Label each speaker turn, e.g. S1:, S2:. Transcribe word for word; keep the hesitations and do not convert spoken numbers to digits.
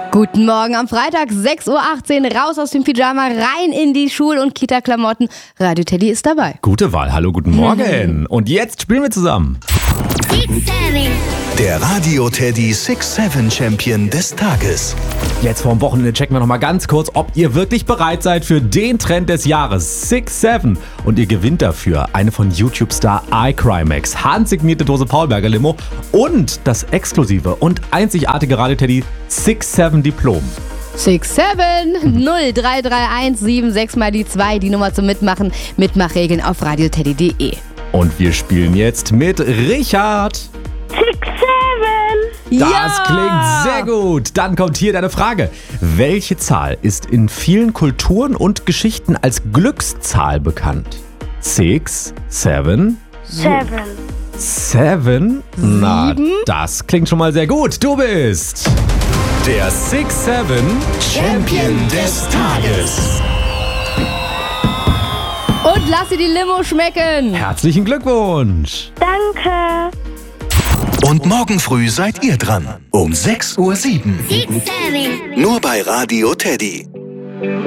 S1: Guten Morgen am Freitag, sechs Uhr achtzehn, raus aus dem Pyjama, rein in die Schul- und Kita-Klamotten. Radio Teddy ist dabei.
S2: Gute Wahl, hallo, guten Morgen. Und jetzt spielen wir zusammen.
S3: Der Radio Teddy six seven Champion des Tages.
S2: Jetzt vorm Wochenende checken wir noch mal ganz kurz, ob ihr wirklich bereit seid für den Trend des Jahres six seven. Und ihr gewinnt dafür eine von YouTube-Star iCrimex, handsignierte Dose Paulberger Limo und das exklusive und einzigartige Radio Teddy six seven Diplom.
S1: six seven null drei drei eins sieben sechs mal die zwei, die Nummer zum Mitmachen. Mitmachregeln auf radioteddy punkt de.
S2: Und wir spielen jetzt mit Richard.
S4: six seven.
S2: Das
S1: ja!
S2: klingt sehr gut. Dann kommt hier deine Frage. Welche Zahl ist in vielen Kulturen und Geschichten als Glückszahl bekannt? Six, seven,
S4: Seven.
S2: seven? Na, das klingt schon mal sehr gut. Du bist der six seven
S3: Champion des Tages.
S1: Und lass dir die Limo schmecken.
S2: Herzlichen Glückwunsch.
S4: Danke.
S3: Und morgen früh seid ihr dran. Um sechs Uhr sieben.
S4: six seven.
S3: Nur bei Radio Teddy.